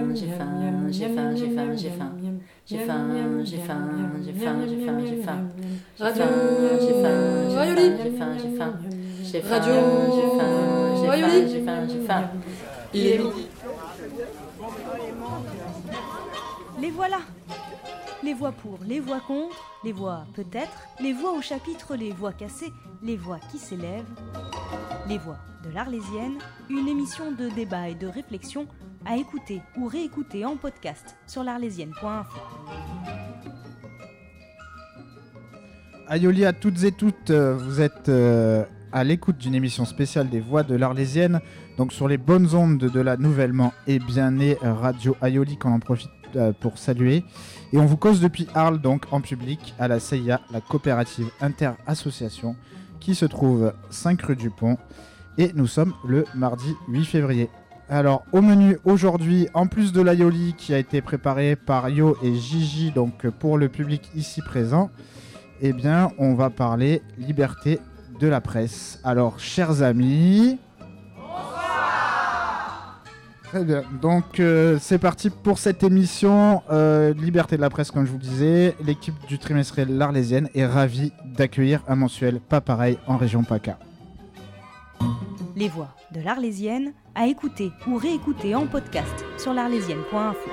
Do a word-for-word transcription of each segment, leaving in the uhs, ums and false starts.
j'ai faim, j'ai faim, j'ai faim, j'ai faim. J'ai faim, j'ai faim, j'ai faim, j'ai faim, j'ai faim. Radio J'ai faim, j'ai faim, Rayoli. j'ai faim, j'ai faim. J'ai faim, Radio j'ai faim, j'ai faim, Rayoli. j'ai faim, j'ai faim. Il est midi. Les voilà. Les voix pour, les voix contre, les voix peut-être, les voix au chapitre, les voix cassées, les voix qui s'élèvent. Les voix de l'Arlésienne, une émission de débat et de réflexion à écouter ou réécouter en podcast sur l'arlésienne point info. Aïoli à toutes et toutes, vous êtes euh, à l'écoute d'une émission spéciale des Voix de l'Arlésienne, donc sur les bonnes ondes de la nouvellement et bien née Radio Aïoli qu'on en profite euh, pour saluer. Et on vous cause depuis Arles, donc en public, à la C I A, la coopérative inter-association, qui se trouve cinq rue du Pont. Et nous sommes le mardi huit février. Alors, au menu aujourd'hui, en plus de l'Aïoli qui a été préparé par Yo et Gigi, donc pour le public ici présent, eh bien, on va parler liberté de la presse. Alors, chers amis... Très bien, donc euh, c'est parti pour cette émission euh, Liberté de la presse, comme je vous le disais. L'équipe du trimestriel L'Arlésienne est ravie d'accueillir un mensuel pas pareil en région PACA. Les voix de l'Arlésienne à écouter ou réécouter en podcast sur l'arlésienne point info.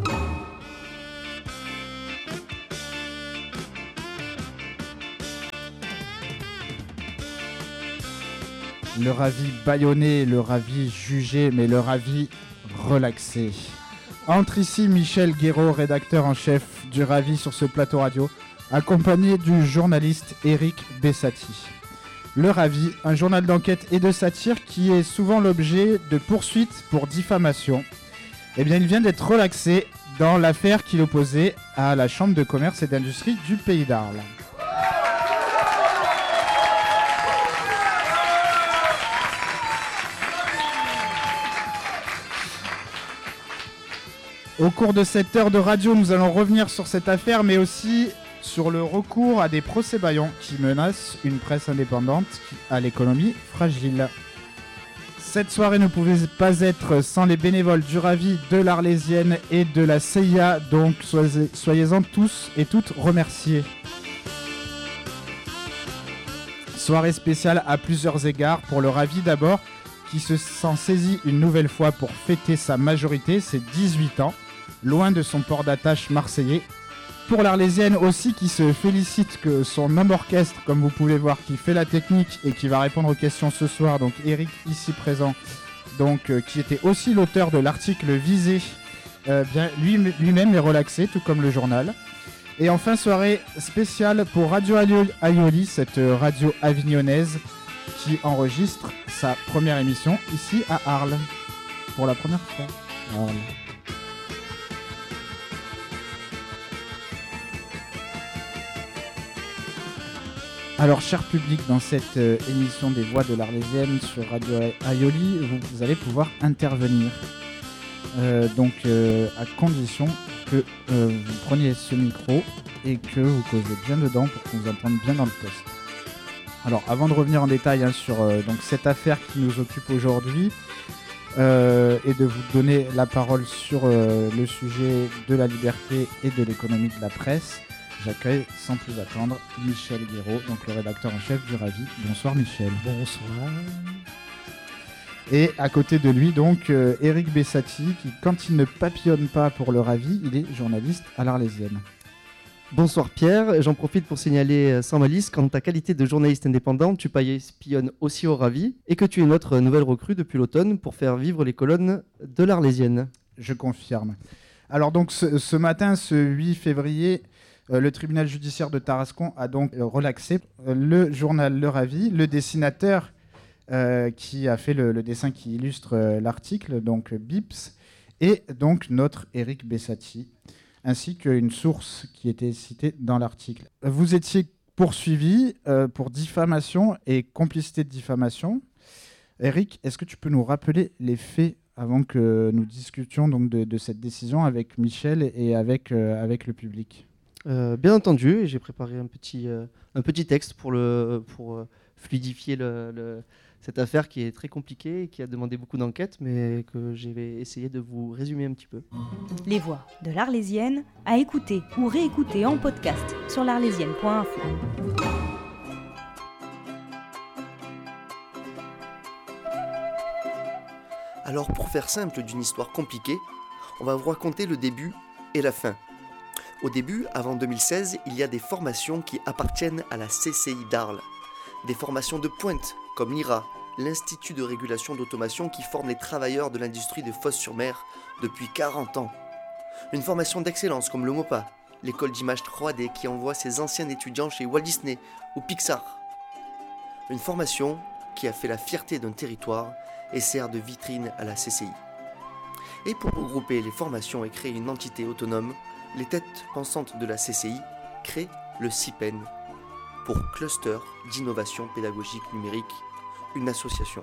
Le ravi bâillonné, le ravi jugé, mais le ravi relaxé. Entre ici Michel Guéraud, rédacteur en chef du Ravi sur ce plateau radio, accompagné du journaliste Éric Bessati. Le Ravi, un journal d'enquête et de satire qui est souvent l'objet de poursuites pour diffamation. Eh bien, il vient d'être relaxé dans l'affaire qu'il opposait à la Chambre de commerce et d'industrie du Pays d'Arles. Au cours de cette heure de radio, nous allons revenir sur cette affaire, mais aussi sur le recours à des procès-bâillons qui menacent une presse indépendante à l'économie fragile. Cette soirée ne pouvait pas être sans les bénévoles du Ravi, de l'Arlésienne et de la C I A, donc soyez- soyez-en tous et toutes remerciés. Soirée spéciale à plusieurs égards pour le Ravi d'abord, qui se sent saisi une nouvelle fois pour fêter sa majorité, ses dix-huit ans, loin de son port d'attache marseillais. Pour l'Arlésienne aussi, qui se félicite que son homme orchestre, comme vous pouvez voir, qui fait la technique et qui va répondre aux questions ce soir, donc Eric ici présent, donc euh, qui était aussi l'auteur de l'article visé, euh, bien, lui, lui-même est relaxé, tout comme le journal. Et enfin, soirée spéciale pour Radio Aïoli, cette radio avignonnaise qui enregistre sa première émission ici à Arles, pour la première fois. Arles. Alors, cher public, dans cette euh, émission des Voix de l'Arlésienne sur Radio Aïoli, vous, vous allez pouvoir intervenir. Euh, donc, euh, à condition que euh, vous preniez ce micro et que vous causez bien dedans pour qu'on vous entende bien dans le poste. Alors, avant de revenir en détail hein, sur euh, donc, cette affaire qui nous occupe aujourd'hui euh, et de vous donner la parole sur euh, le sujet de la liberté et de l'économie de la presse, j'accueille sans plus attendre Michel Guéraud, donc le rédacteur en chef du Ravi. Bonsoir Michel. Bonsoir. Et à côté de lui, donc, euh, Éric Bessati, qui, quand il ne papillonne pas pour le Ravi, il est journaliste à l'Arlésienne. Bonsoir Pierre, j'en profite pour signaler euh, sans malice qu'en ta qualité de journaliste indépendant, tu papillonnes aussi au Ravi et que tu es notre nouvelle recrue depuis l'automne pour faire vivre les colonnes de l'Arlésienne. Je confirme. Alors donc ce, ce matin, ce huit février, euh, le tribunal judiciaire de Tarascon a donc euh, relaxé euh, le journal Le Ravi, le dessinateur euh, qui a fait le, le dessin qui illustre euh, l'article, donc Bips, et donc notre Éric Bessati, ainsi qu'une source qui était citée dans l'article. Vous étiez poursuivi euh, pour diffamation et complicité de diffamation. Éric, est-ce que tu peux nous rappeler les faits avant que nous discutions donc de, de cette décision avec Michel et avec, euh, avec le public? Euh, bien entendu, j'ai préparé un petit, euh, un petit texte pour, le, pour euh, fluidifier le, le, cette affaire qui est très compliquée et qui a demandé beaucoup d'enquêtes, mais que j'ai essayé de vous résumer un petit peu. Les voix de l'Arlésienne, à écouter ou réécouter en podcast sur l'arlésienne point info. Alors pour faire simple d'une histoire compliquée, on va vous raconter le début et la fin. Au début, avant deux mille seize, il y a des formations qui appartiennent à la C C I d'Arles. Des formations de pointe, comme l'I R A, l'Institut de régulation d'automation qui forme les travailleurs de l'industrie de Fos-sur-Mer depuis quarante ans. Une formation d'excellence comme le MOPA, l'école d'image trois D qui envoie ses anciens étudiants chez Walt Disney ou Pixar. Une formation qui a fait la fierté d'un territoire et sert de vitrine à la C C I. Et pour regrouper les formations et créer une entité autonome, les têtes pensantes de la C C I créent le C I P E N, pour Cluster d'innovation pédagogique numérique, une association.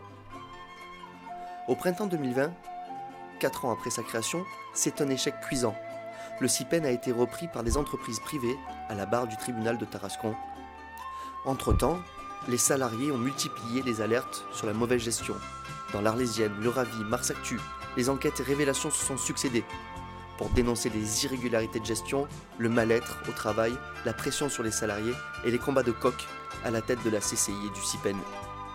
Au printemps deux mille vingt, quatre ans après sa création, c'est un échec cuisant. Le C I P E N a été repris par des entreprises privées à la barre du tribunal de Tarascon. Entre-temps, les salariés ont multiplié les alertes sur la mauvaise gestion. Dans l'Arlésienne, le Ravi, Mars Actu, les enquêtes et révélations se sont succédées pour dénoncer les irrégularités de gestion, le mal-être au travail, la pression sur les salariés et les combats de coq à la tête de la C C I et du C I P E N.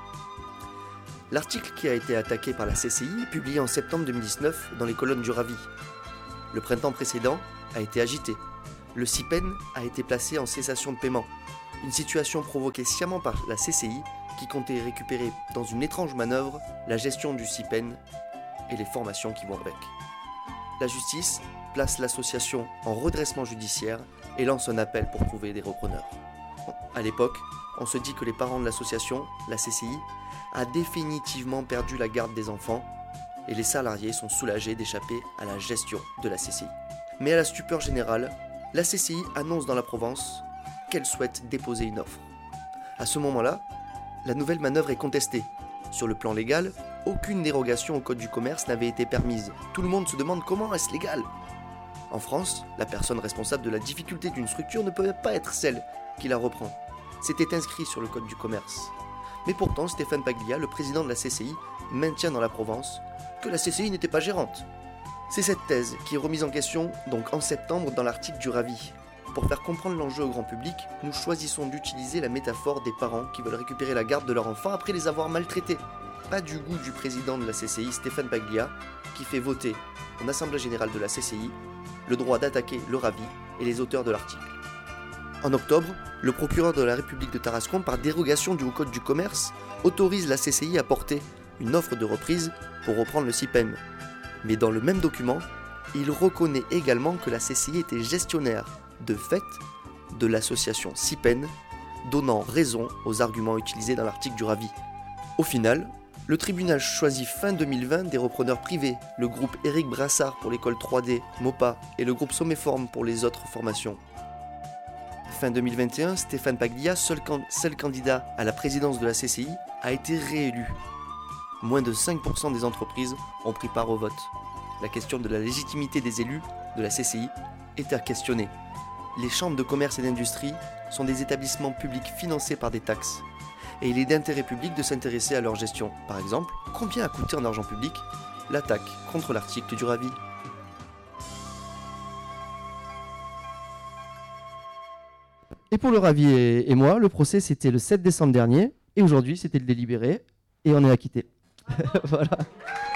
L'article qui a été attaqué par la C C I est publié en septembre deux mille dix-neuf dans les colonnes du Ravi. Le printemps précédent a été agité. Le C I P E N a été placé en cessation de paiement, une situation provoquée sciemment par la C C I qui comptait récupérer dans une étrange manœuvre la gestion du C I P E N et les formations qui vont avec. La justice place l'association en redressement judiciaire et lance un appel pour trouver des repreneurs. Bon, à l'époque, on se dit que les parents de l'association, la C C I, a définitivement perdu la garde des enfants et les salariés sont soulagés d'échapper à la gestion de la C C I. Mais à la stupeur générale, la C C I annonce dans la Provence qu'elle souhaite déposer une offre. À ce moment-là, la nouvelle manœuvre est contestée. Sur le plan légal, aucune dérogation au code du commerce n'avait été permise. Tout le monde se demande comment est-ce légal. En France, la personne responsable de la difficulté d'une structure ne peut pas être celle qui la reprend. C'était inscrit sur le code du commerce. Mais pourtant, Stéphane Paglia, le président de la C C I, maintient dans la Provence que la C C I n'était pas gérante. C'est cette thèse qui est remise en question donc en septembre dans l'article du Ravi. Pour faire comprendre l'enjeu au grand public, nous choisissons d'utiliser la métaphore des parents qui veulent récupérer la garde de leur enfant après les avoir maltraités. Pas du goût du président de la C C I, Stéphane Paglia, qui fait voter en Assemblée Générale de la C C I le droit d'attaquer le Ravi et les auteurs de l'article. En octobre, le procureur de la République de Tarascon, par dérogation du Code du commerce, autorise la C C I à porter une offre de reprise pour reprendre le C I P E N. Mais dans le même document, il reconnaît également que la C C I était gestionnaire, de fait, de l'association C I P E N, donnant raison aux arguments utilisés dans l'article du Ravi. Au final, le tribunal choisit fin deux mille vingt des repreneurs privés, le groupe Éric Brassard pour l'école trois D, MOPA, et le groupe Sommeform pour les autres formations. Fin deux mille vingt et un, Stéphane Paglia, seul, can- seul candidat à la présidence de la C C I, a été réélu. Moins de cinq pour cent des entreprises ont pris part au vote. La question de la légitimité des élus de la C C I est à questionner. Les chambres de commerce et d'industrie sont des établissements publics financés par des taxes. Et il est d'intérêt public de s'intéresser à leur gestion. Par exemple, combien a coûté en argent public l'attaque contre l'article du Ravi ? Et pour le Ravi et, et moi, le procès c'était le sept décembre dernier, et aujourd'hui c'était le délibéré, et on est acquitté. Voilà.